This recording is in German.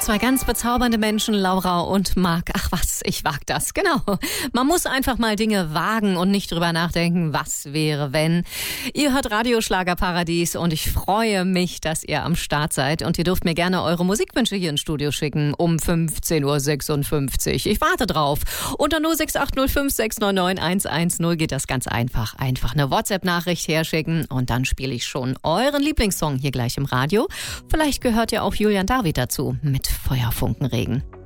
Zwei ganz bezaubernde Menschen, Laura und Marc. Ach was, ich wag das, genau. Man muss einfach mal Dinge wagen und nicht drüber nachdenken, was wäre, wenn. Ihr hört Radioschlagerparadies und ich freue mich, dass ihr am Start seid. Und ihr dürft mir gerne eure Musikwünsche hier ins Studio schicken um 15.56 Uhr. Ich warte drauf. Unter 06805699110 geht das ganz einfach. Einfach eine WhatsApp-Nachricht herschicken und dann spiele ich schon euren Lieblingssong hier gleich im Radio. Vielleicht gehört ja auch Julian David dazu mit Feuerfunkenregen.